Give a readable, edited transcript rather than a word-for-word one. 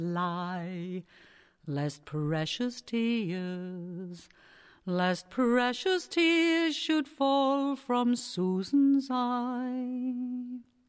lie, lest precious tears should fall from Susan's eye.